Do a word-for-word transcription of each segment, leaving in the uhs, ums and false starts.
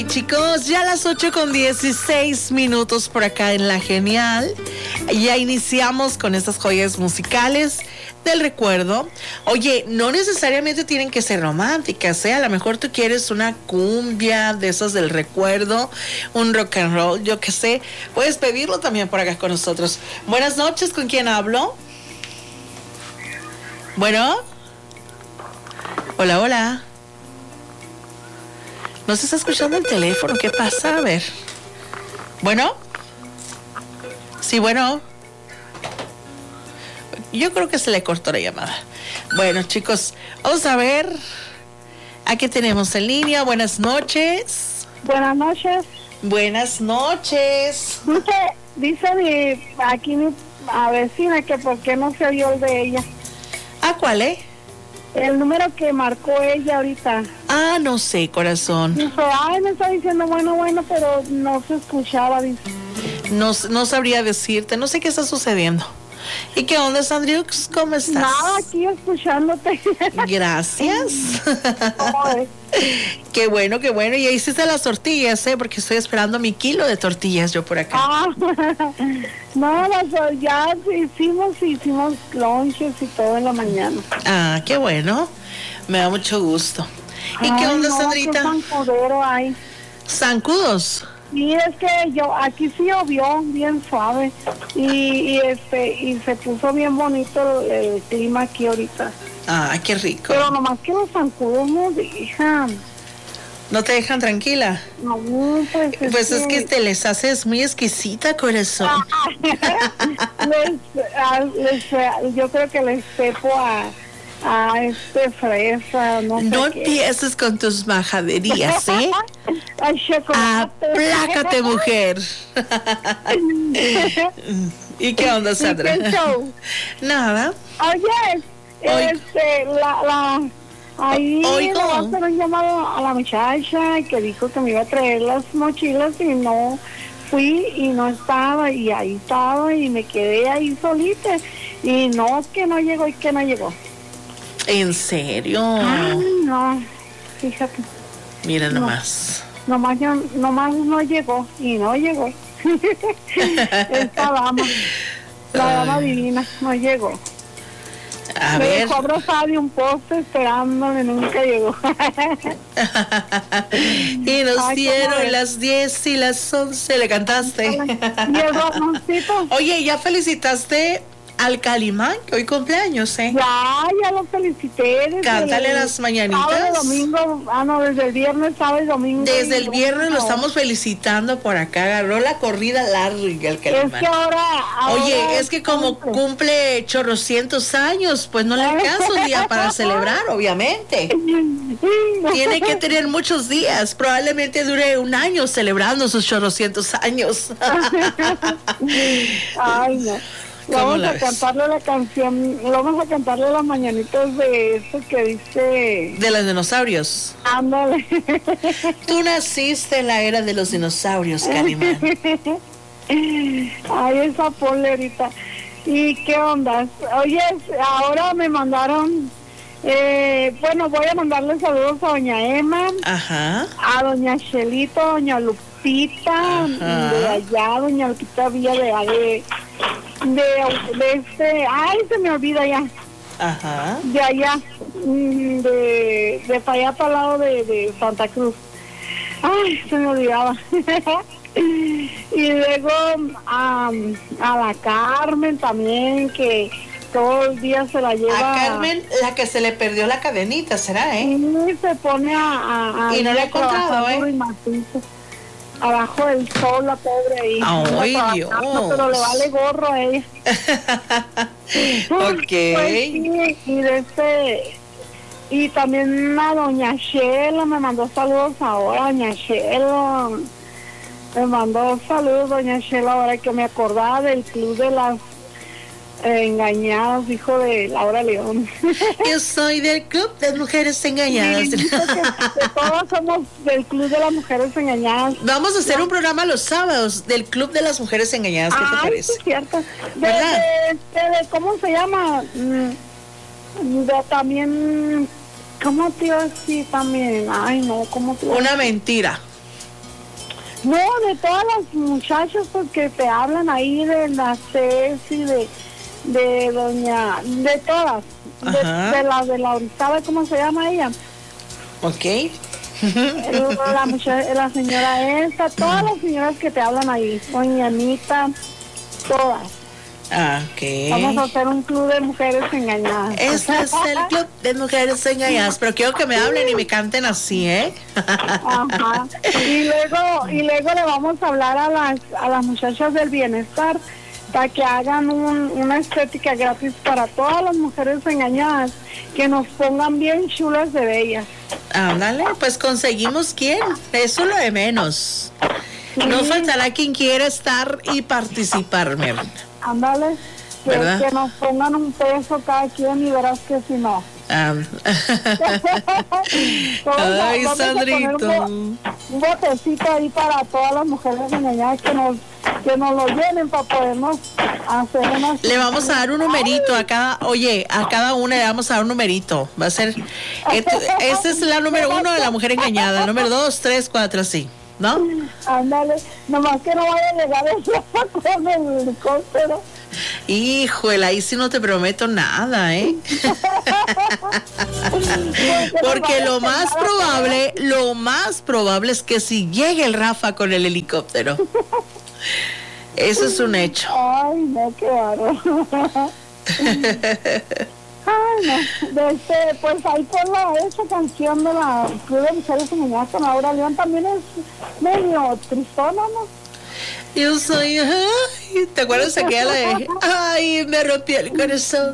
Chicos, ya a las ocho con dieciséis minutos por acá en La Genial. Ya iniciamos con estas joyas musicales del recuerdo. Oye, no necesariamente tienen que ser románticas, ¿eh? A lo mejor tú quieres una cumbia de esas del recuerdo, un rock and roll, yo qué sé. Puedes pedirlo también por acá con nosotros. Buenas noches, ¿con quién hablo? Bueno. Hola, hola. No se está escuchando el teléfono, ¿qué pasa? A ver. ¿Bueno? Sí, bueno. Yo creo que se le cortó la llamada. Bueno, chicos, vamos a ver a qué tenemos en línea. Buenas noches. Buenas noches. Buenas noches. Dice, dice mi, aquí mi a vecina que por qué no se dio el de ella. ¿Ah, cuál, eh? El número que marcó ella ahorita. Ah, no sé, corazón. Dice, ay, me está diciendo bueno, bueno, pero no se escuchaba, dice. No, no sabría decirte, no sé qué está sucediendo. ¿Y qué onda, Sandriux? ¿Cómo estás? Nada, aquí escuchándote. Gracias. Qué bueno, qué bueno. Y ahí hiciste las tortillas, ¿eh? Porque estoy esperando mi kilo de tortillas yo por acá. Ah, no, las, ya hicimos, hicimos lunches y todo en la mañana. Ah, qué bueno. Me da mucho gusto. ¿Y ay, qué onda, no, Sandrita? Qué zancudero hay. ¿Zancudos? Sí, es que yo aquí sí llovió bien suave y, y este y se puso bien bonito el, el clima aquí ahorita. Ah, qué rico. Pero nomás que los zancudos no dejan. ¿No te dejan tranquila? No, pues es, Pues que... es que te les haces muy exquisita, corazón. les, a, les, yo creo que les sepo a, a este fresa, no sé. No qué. empieces con tus majaderías, ¿eh? Ay, chocolate. Aplácate, mujer. ¿Y qué onda, Sandra? ¿Qué show? Nada. Oye, Oigo. este, la, la, ahí Oigo. le va a hacer un llamado a la muchacha que dijo que me iba a traer las mochilas y no fui y no estaba y ahí estaba y me quedé ahí solita y no, que no llegó y que no llegó. ¿En serio? Ay, no, fíjate. Mira nomás. No, nomás, yo, nomás no llegó y no llegó. Esta dama, la dama divina, no llegó. A me ver. dejó abrazada de un poste esperándome, nunca llegó. Y nos ay, dieron las diez y las once, le cantaste. Y el ratoncito. Oye, ¿ya felicitaste al Calimán, que hoy cumpleaños, eh? Ya, ya lo felicité. Desde Cántale el las mañanitas. Sábado, domingo, ah, no, desde el viernes, sábado y domingo. Desde y el viernes domingo. lo estamos felicitando por acá. Agarró la corrida larga el Calimán. Es que ahora, ahora Oye, es que como cumple. cumple chorrocientos años, pues no le alcanza un día para celebrar, obviamente. Tiene que tener muchos días. Probablemente dure un año celebrando sus chorrocientos años. Ay, no. Vamos a cantarle la canción, vamos a cantarle las mañanitas de eso que dice... De los dinosaurios. Ándale. Tú naciste en la era de los dinosaurios, Calimán. Ay, esa polerita. ¿Y qué onda? Oye, ahora me mandaron... Eh, bueno, voy a mandarle saludos a doña Emma, Ajá. a doña Chelito, doña Lupita, Ajá. de allá, doña Lupita Villa de, de, de, de este, ay, se me olvida ya, Ajá. de allá, de, de para allá para el lado de, de Santa Cruz. Ay, se me olvidaba. Y luego a, a la Carmen también, que todo el día se la lleva. A Carmen, la que se le perdió la cadenita, ¿será, eh? Y se pone a... a, a y no la he encontrado, ¿eh? Abajo del sol, la pobre ahí. Ay, Dios. Pero le vale gorro a ella. Ok. Pues sí, y de este... Y también a doña Shela me mandó saludos ahora, doña Shela. Me mandó saludos, doña Shela, ahora que me acordaba del club de las eh, engañadas, hijo de Laura León. Yo soy del club de mujeres engañadas. Sí, que, que todos somos del club de las mujeres engañadas. Vamos a hacer un programa los sábados del club de las mujeres engañadas. ¿Qué te Ay, parece? sí, es cierto. De, ¿Verdad? de, de, de, ¿cómo se llama? Mm, De, también, ¿cómo te iba a decir también? Ay, no, ¿cómo te iba a Una decir? mentira. No, de todas las muchachas pues, que te hablan ahí, de la Ceci, de, de doña, de todas, de, de la de la Orizaba, ¿cómo se llama ella? Ok. La, muchacha, la señora esta, todas las señoras que te hablan ahí, doña Anita, todas. Ah, ok. Vamos a hacer un club de mujeres engañadas. Este es el club de mujeres engañadas, pero quiero que me hablen y me canten así, ¿eh? Ajá. Y luego, y luego le vamos a hablar a las, a las muchachas del bienestar para que hagan un, una estética gratis para todas las mujeres engañadas, que nos pongan bien chulas de bellas. Ándale, pues conseguimos quién, eso es lo de menos. Sí. No faltará quien quiera estar y participar, mi hermana. Ándale, que, que nos pongan un peso cada quien y verás que si no. Ah. Ay, Sandrito. Un, un botecito ahí para todas las mujeres engañadas que nos, que nos lo llenen para podernos hacer unas... Le vamos a dar un numerito a cada, oye, a cada una le vamos a dar un numerito. Va a ser, esta es la número uno de la mujer engañada, número dos, tres, cuatro, así. ¿No? Ándale, nomás que no vaya a llegar eso con el helicóptero. Híjole, ahí sí no te prometo nada, ¿eh? Porque lo más probable, lo más probable es que si llegue el Rafa con el helicóptero. Eso es un hecho. Ay, no, qué bárbaro. Ay, no. Este, pues ahí por la, esa canción de la Club de Mujeres Engañadas con Laura León también es medio tristona, ¿no? Yo soy, ay, ¿te acuerdas de aquella de, ay, me rompió el corazón?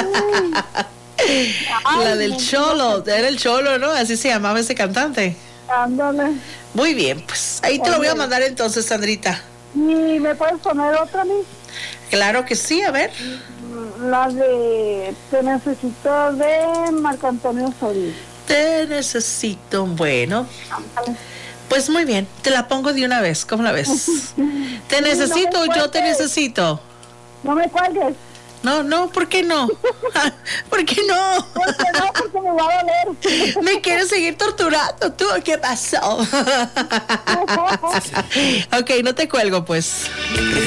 La del Cholo, era el Cholo, ¿no? Así se llamaba ese cantante. Ándale. Muy bien, pues ahí te lo voy a mandar entonces, Sandrita. ¿Y me puedes poner otra, Miss? Claro que sí, a ver. La de Te Necesito de Marco Antonio Solís. Te necesito, bueno. Ándale. Pues muy bien, te la pongo de una vez, ¿cómo la ves? Te sí, necesito, no yo te necesito. No me cuelgues. No, no, ¿por qué no? ¿Por qué no? Porque no, porque me va a doler. Me quieres seguir torturando, ¿tú? ¿Qué pasó? Ok, no te cuelgo, pues.